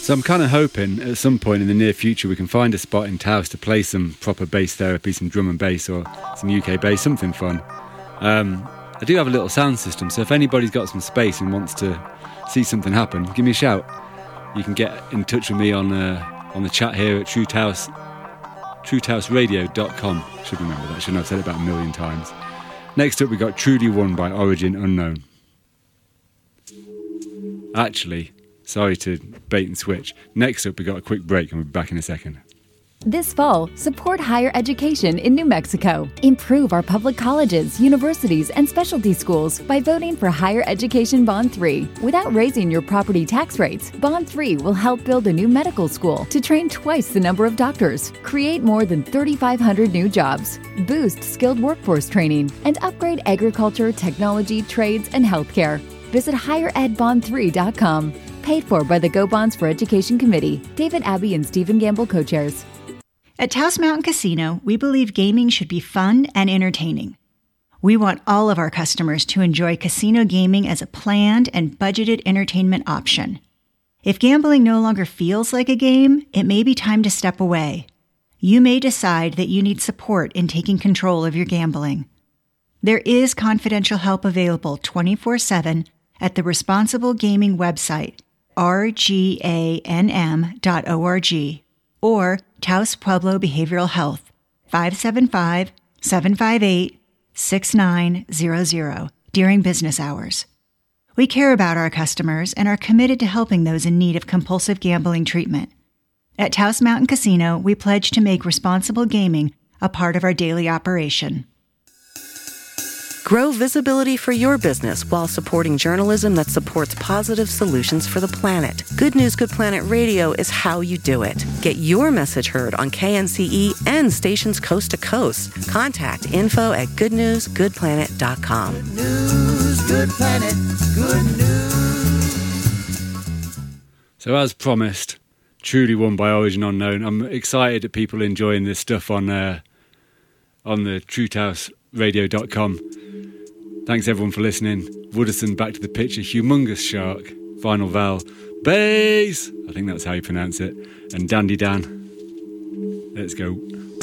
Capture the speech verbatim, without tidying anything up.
So I'm kind of hoping at some point in the near future we can find a spot in Taos to play some proper bass therapy, some drum and bass or some U K bass, something fun. Um, I do have a little sound system, so if anybody's got some space and wants to see something happen, give me a shout. You can get in touch with me on uh, on the chat here at True Taos, true taos radio dot com. Should remember that, shouldn't I? I've said it about a million times. Next up we got Truly One by Origin Unknown. Actually, sorry to bait and switch. Next up, we got a quick break and we'll be back in a second. This fall, support higher education in New Mexico. Improve our public colleges, universities, and specialty schools by voting for Higher Education Bond three. Without raising your property tax rates, Bond three will help build a new medical school to train twice the number of doctors, create more than thirty-five hundred new jobs, boost skilled workforce training, and upgrade agriculture, technology, trades, and healthcare. Visit higher ed bond three dot com. Paid for by the Go Bonds for Education Committee. David Abbey and Stephen Gamble co-chairs. At Taos Mountain Casino, we believe gaming should be fun and entertaining. We want all of our customers to enjoy casino gaming as a planned and budgeted entertainment option. If gambling no longer feels like a game, it may be time to step away. You may decide that you need support in taking control of your gambling. There is confidential help available twenty-four seven at the Responsible Gaming website, r g a n m dot org, or Taos Pueblo Behavioral Health, five seven five, seven five eight, six nine zero zero, during business hours. We care about our customers and are committed to helping those in need of compulsive gambling treatment. At Taos Mountain Casino, we pledge to make responsible gaming a part of our daily operation. Grow visibility for your business while supporting journalism that supports positive solutions for the planet. Good News Good Planet Radio is how you do it. Get your message heard on K N C E and stations coast to coast. Contact info at good news good planet dot com. Good news, good planet, good news. So as promised, Truly One by Origin Unknown. I'm excited that people are enjoying this stuff on uh, on the true taos radio dot com. Thanks everyone for listening. Wooderson back to the pitch, a humongous shark. Final Val, bass. I think that's how you pronounce it. And Dandy Dan. Let's go.